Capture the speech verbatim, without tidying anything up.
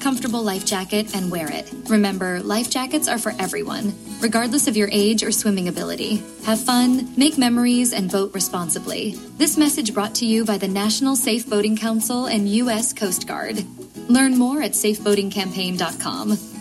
comfortable life jacket and wear it. Remember, life jackets are for everyone, regardless of your age or swimming ability. Have fun, make memories, and vote responsibly. This message brought to you by the National Safe Boating Council and U S Coast Guard. Learn more at safe boating campaign dot com.